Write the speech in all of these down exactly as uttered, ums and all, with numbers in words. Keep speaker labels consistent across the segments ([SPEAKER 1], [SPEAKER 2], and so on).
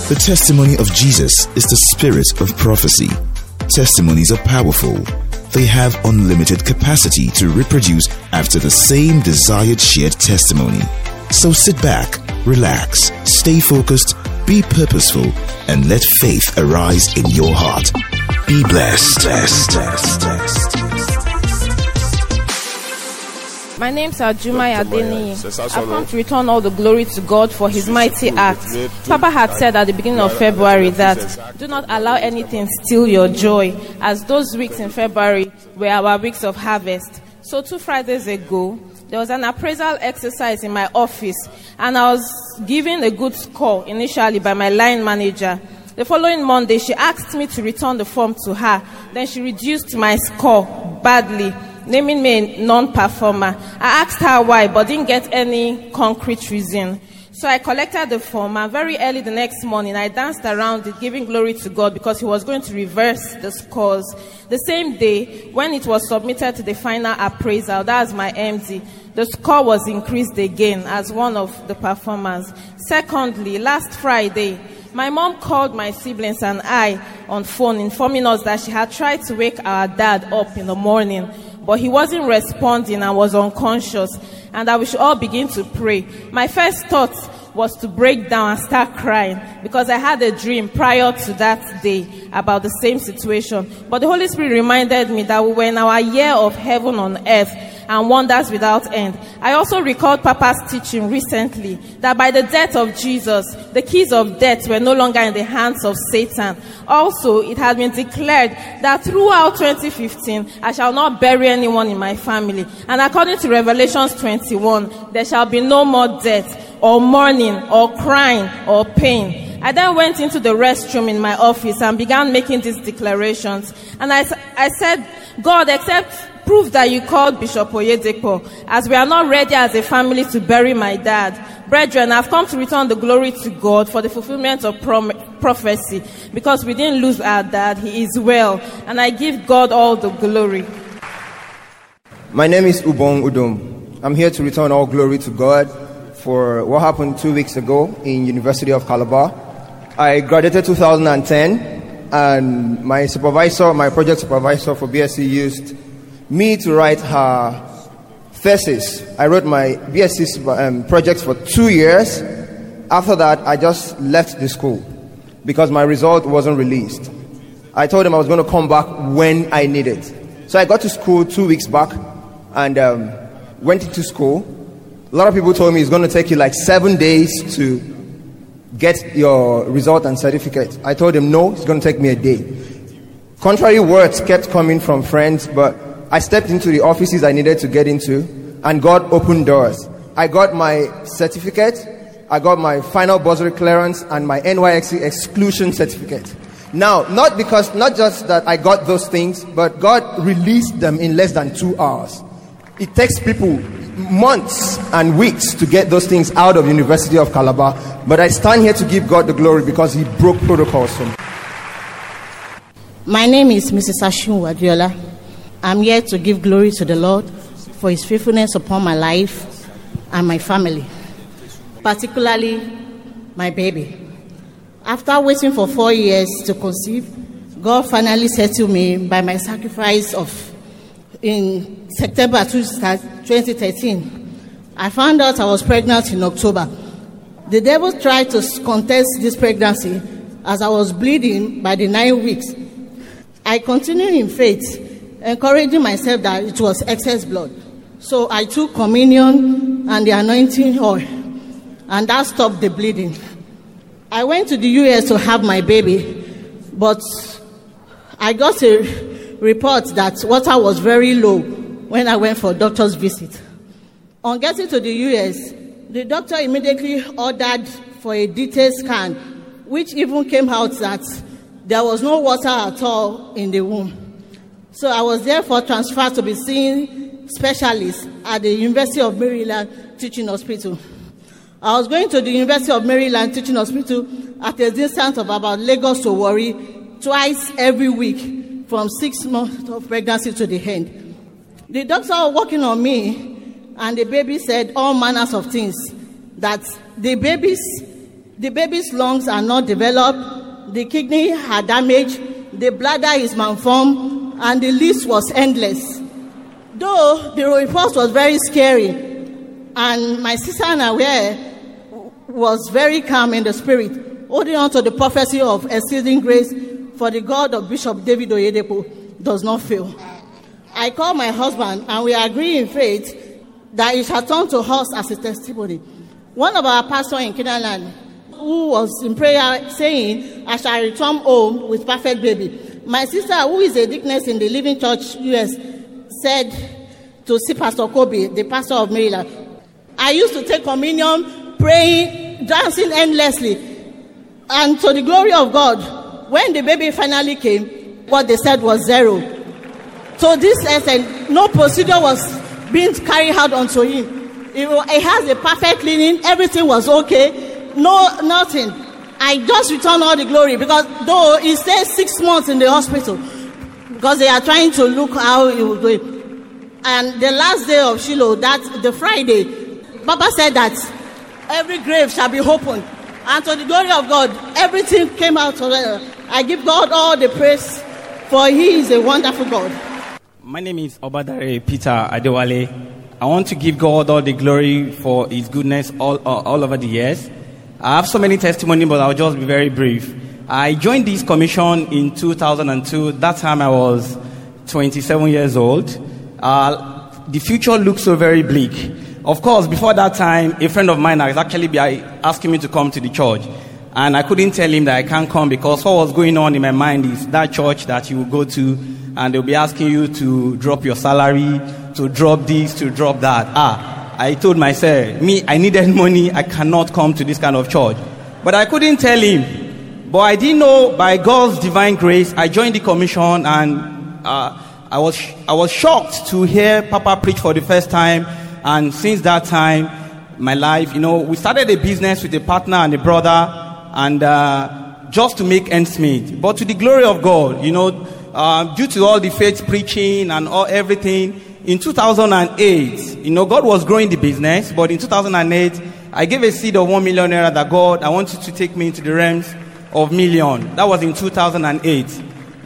[SPEAKER 1] The testimony of Jesus is the spirit of prophecy. Testimonies are powerful. They have unlimited capacity to reproduce after the same desired shared testimony. So sit back, relax, stay focused, be purposeful, and let faith arise in your heart. Be blessed. blessed, blessed, blessed.
[SPEAKER 2] My name is Ajumai Adeni. I've come to return all the glory to God for His mighty act. Papa had said at the beginning of February that do not allow anything steal your joy, as those weeks in February were our weeks of harvest. So two Fridays ago, there was an appraisal exercise in my office, and I was given a good score initially by my line manager. The following Monday, she asked me to return the form to her. Then she reduced my score badly, naming me a non-performer. I asked her why, but didn't get any concrete reason. So I collected the form, and very early the next morning, I danced around it, giving glory to God because He was going to reverse the scores. The same day, when it was submitted to the final appraisal, that was my M D, the score was increased again as one of the performers. Secondly, last Friday, my mom called my siblings and I on phone, informing us that she had tried to wake our dad up in the morning, but he wasn't responding and was unconscious, and that we should all begin to pray. My first thought was to break down and start crying because I had a dream prior to that day about the same situation. But the Holy Spirit reminded me that we were in our year of heaven on earth and wonders without end. I also recalled Papa's teaching recently that by the death of Jesus, the keys of death were no longer in the hands of Satan. Also, it has been declared that throughout twenty fifteen, I shall not bury anyone in my family. And according to Revelations twenty-one, there shall be no more death, or mourning, or crying, or pain. I then went into the restroom in my office and began making these declarations. And I, I said, God, except prove that you called Bishop Oyedepo, as we are not ready as a family to bury my dad. Brethren, I've come to return the glory to God for the fulfillment of prom- prophecy, because we didn't lose our dad. He is well, and I give God all the glory.
[SPEAKER 3] My name is Ubong Udom. I'm here to return all glory to God for what happened two weeks ago in University of Calabar. I graduated two thousand ten, and my supervisor, my project supervisor for B S c used me to write her thesis. I wrote my B S c um, project for two years. After that, I just left the school because my result wasn't released. I told him I was going to come back when I needed. So I got to school two weeks back and um, went into school. A lot of people told me it's going to take you like seven days to get your result and certificate. I told them, no, it's going to take me a day. Contrary words kept coming from friends, but I stepped into the offices I needed to get into, and God opened doors. I got my certificate, I got my final bursary clearance, and my N Y S C exclusion certificate. Now, not because, not just that I got those things, but God released them in less than two hours. It takes people months and weeks to get those things out of University of Calabar, but I stand here to give God the glory because He broke protocols for me.
[SPEAKER 4] My name is Missus Ashun Wadiola. I'm here to give glory to the Lord for His faithfulness upon my life and my family, particularly my baby. After waiting for four years to conceive, God finally settled me by my sacrifice of in September twenty thirteen. I found out I was pregnant in October. The devil tried to contest this pregnancy as I was bleeding by the nine weeks. I continued in faith, encouraging myself that it was excess blood. So I took communion and the anointing oil, and that stopped the bleeding. I went to the U S to have my baby, but I got a report that water was very low when I went for a doctor's visit. On getting to the U S, the doctor immediately ordered for a detailed scan, which even came out that there was no water at all in the womb. So I was therefore transferred to be seeing specialists at the University of Maryland Teaching Hospital. I was going to the University of Maryland Teaching Hospital at a distance of about Lagos to Warri twice every week from six months of pregnancy to the end. The doctor was working on me, and the baby said all manners of things, that the baby's The baby's lungs are not developed, the kidney are damaged, the bladder is malformed, and the list was endless. Though the report was very scary, and my sister Nawea was very calm in the spirit, holding on to the prophecy of exceeding grace, for the God of Bishop David Oyedepo does not fail. I called my husband, and we agree in faith that it shall turn to us as a testimony. One of our pastors in Kenaland, who was in prayer saying, I shall return home with perfect baby. My sister, who is a deaconess in the Living Church U S, said to see Pastor Kobe, the pastor of Maryland, I used to take communion, praying, dancing endlessly. And to the glory of God, when the baby finally came, what they said was zero. So this essence, no procedure was being carried out onto him. It, it has a perfect cleaning, everything was okay, no, nothing. I just return all the glory, because though he stayed six months in the hospital, because they are trying to look how he was doing. And the last day of Shiloh, that the Friday, Papa said that every grave shall be opened. And to the glory of God, everything came out together. I give God all the praise, for He is a wonderful God.
[SPEAKER 5] My name is Obadare Peter Adewale. I want to give God all the glory for His goodness all, all, all over the years. I have so many testimonies, but I'll just be very brief. I joined this commission in two thousand two. That time I was twenty-seven years old. Uh, the future looked so very bleak. Of course, before that time, a friend of mine was actually be asking me to come to the church. And I couldn't tell him that I can't come, because what was going on in my mind is that church that you will go to, and they'll be asking you to drop your salary, to drop this, to drop that. Ah, I told myself, me, I needed money, I cannot come to this kind of church. But I couldn't tell him. But I didn't know, by God's divine grace, I joined the commission, and uh, I was I was shocked to hear Papa preach for the first time. And since that time, my life, you know, we started a business with a partner and a brother, and uh, just to make ends meet. But to the glory of God, you know, uh, due to all the faith preaching and all everything, in two thousand eight, you know, God was growing the business. But in two thousand eight, I gave a seed of one million naira that God, I want you to take me into the realms of million. That was in two thousand eight.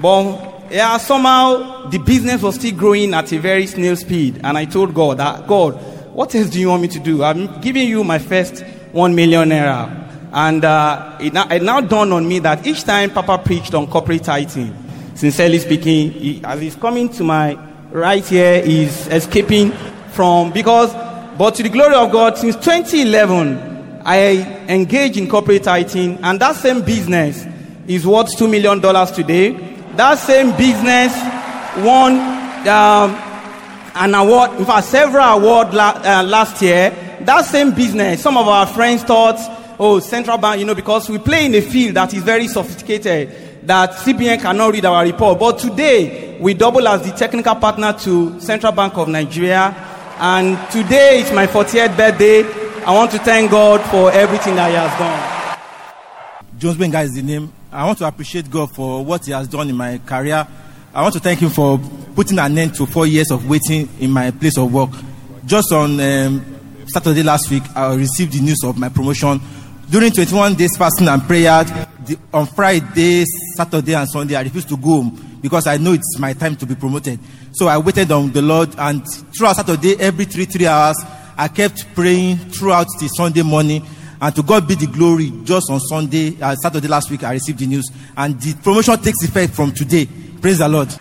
[SPEAKER 5] But yeah, somehow the business was still growing at a very snail speed. And I told God, that, God, what else do you want me to do? I'm giving you my first one million naira. And uh, it, now, it now dawned on me that each time Papa preached on corporate tithing, sincerely speaking, he, as he's coming to my right here, he's escaping from, because, but to the glory of God, since twenty eleven, I engaged in corporate tithing, and that same business is worth two million dollars today. That same business won um, an award, in fact, several awards la- uh, last year. That same business, some of our friends thought, oh, central bank, you know, because we play in a field that is very sophisticated, that C B N cannot read our report. But today, we double as the technical partner to Central Bank of Nigeria. And today is my fortieth birthday. I want to thank God for everything that He has done.
[SPEAKER 6] Jones Benga is the name. I want to appreciate God for what He has done in my career. I want to thank Him for putting an end to four years of waiting in my place of work. Just on um, Saturday last week, I received the news of my promotion. During twenty-one days fasting and prayer, the, on Friday, Saturday, and Sunday, I refused to go home because I know it's my time to be promoted. So I waited on the Lord, and throughout Saturday, every three, three hours, I kept praying throughout the Sunday morning. And to God be the glory. Just on Sunday, uh, Saturday last week, I received the news. And the promotion takes effect from today. Praise the Lord.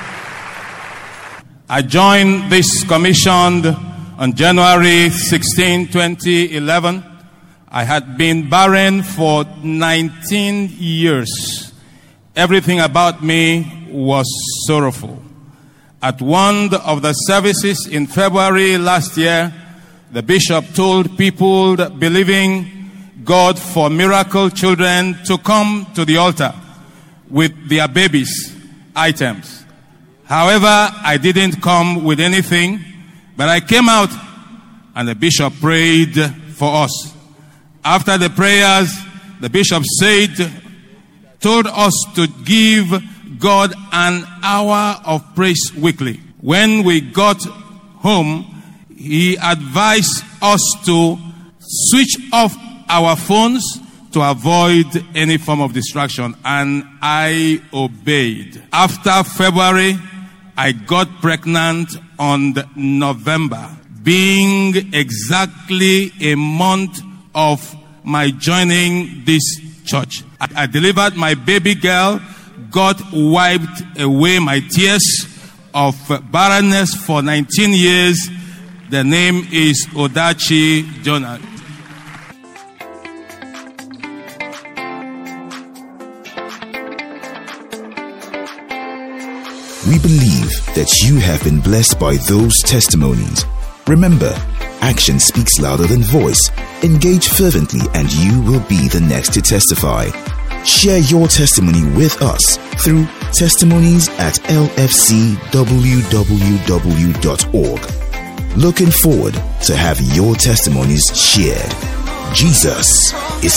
[SPEAKER 7] I joined this commission on January sixteenth, twenty eleven. I had been barren for nineteen years. Everything about me was sorrowful. At one of the services in February last year, the bishop told people believing God for miracle children to come to the altar with their babies' items. However, I didn't come with anything, but I came out and the bishop prayed for us. After the prayers, the bishop said, told us to give God an hour of praise weekly. When we got home, he advised us to switch off our phones, to to avoid any form of distraction, and I obeyed. After February, I got pregnant on November, being exactly a month of my joining this church. I, I delivered my baby girl. God wiped away my tears of barrenness for nineteen years. The name is Odachi Jonah.
[SPEAKER 1] We believe that you have been blessed by those testimonies. Remember, action speaks louder than voice. Engage fervently and you will be the next to testify. Share your testimony with us through testimonies at l f c w w w dot org. Looking forward to have your testimonies shared. Jesus is